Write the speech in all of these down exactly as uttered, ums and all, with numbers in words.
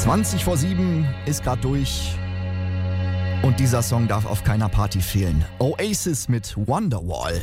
zwanzig vor sieben ist gerade durch und dieser Song darf auf keiner Party fehlen. Oasis mit Wonderwall.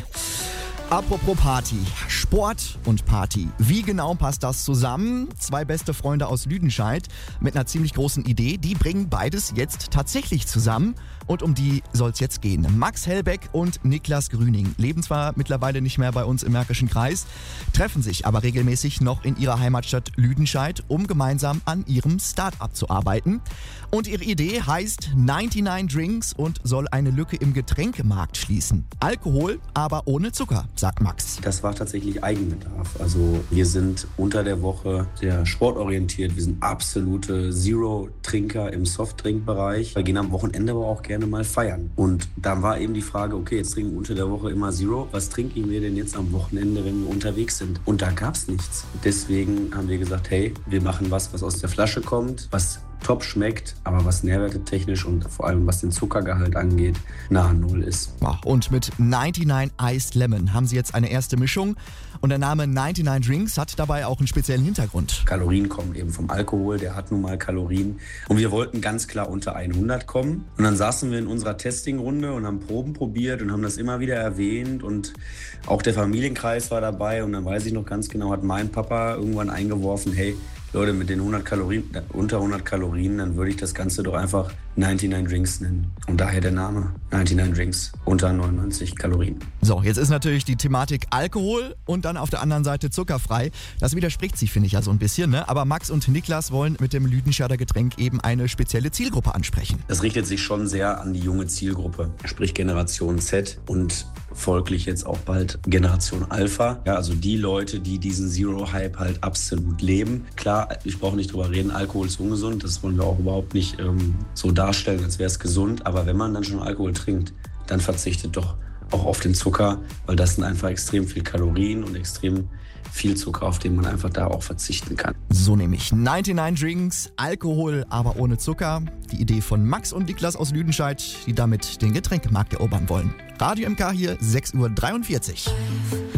Apropos Party, Sport und Party. Wie genau passt das zusammen? Zwei beste Freunde aus Lüdenscheid mit einer ziemlich großen Idee, die bringen beides jetzt tatsächlich zusammen. Und um die soll es jetzt gehen. Max Hellbeck und Niklas Grüning leben zwar mittlerweile nicht mehr bei uns im Märkischen Kreis, treffen sich aber regelmäßig noch in ihrer Heimatstadt Lüdenscheid, um gemeinsam an ihrem Start-up zu arbeiten. Und ihre Idee heißt neunundneunzig Drinks und soll eine Lücke im Getränkemarkt schließen. Alkohol, aber ohne Zucker, sagt Max. Das war tatsächlich Eigenbedarf. Also wir sind unter der Woche sehr sportorientiert. Wir sind absolute Zero-Trinker im Softdrink-Bereich. Wir gehen am Wochenende aber auch gerne mal feiern. Und dann war eben die Frage, okay, jetzt trinken wir unter der Woche immer Zero. Was trinken wir denn jetzt am Wochenende, wenn wir unterwegs sind? Und da gab es nichts. Deswegen haben wir gesagt, hey, wir machen was, was aus der Flasche kommt, was top schmeckt, aber was nährwertetechnisch und vor allem was den Zuckergehalt angeht, nahe Null ist. Und mit neunundneunzig Iced Lemon haben sie jetzt eine erste Mischung und der Name neunundneunzig Drinks hat dabei auch einen speziellen Hintergrund. Kalorien kommen eben vom Alkohol, der hat nun mal Kalorien und wir wollten ganz klar unter hundert kommen und dann saßen wir in unserer Testingrunde und haben Proben probiert und haben das immer wieder erwähnt und auch der Familienkreis war dabei und dann weiß ich noch ganz genau, hat mein Papa irgendwann eingeworfen, hey, Leute, mit den hundert Kalorien, unter hundert Kalorien, dann würde ich das Ganze doch einfach neunundneunzig Drinks nennen. Und daher der Name neunundneunzig Drinks, unter neunundneunzig Kalorien. So, jetzt ist natürlich die Thematik Alkohol und dann auf der anderen Seite zuckerfrei. Das widerspricht sich, finde ich ja so ein bisschen, ne? Aber Max und Niklas wollen mit dem Lüdenscheider Getränk eben eine spezielle Zielgruppe ansprechen. Das richtet sich schon sehr an die junge Zielgruppe, sprich Generation Z und folglich jetzt auch bald Generation Alpha. Ja, also die Leute, die diesen Zero-Hype halt absolut leben. Klar, ich brauche nicht drüber reden, Alkohol ist ungesund, das wollen wir auch überhaupt nicht ähm, so darstellen, als wäre es gesund. Aber wenn man dann schon Alkohol trinkt, dann verzichtet doch auch auf den Zucker, weil das sind einfach extrem viel Kalorien und extrem viel Zucker, auf den man einfach da auch verzichten kann. So nehme ich neunundneunzig Drinks, Alkohol, aber ohne Zucker. Die Idee von Max und Niklas aus Lüdenscheid, die damit den Getränkemarkt erobern wollen. Radio M K hier, sechs Uhr dreiundvierzig.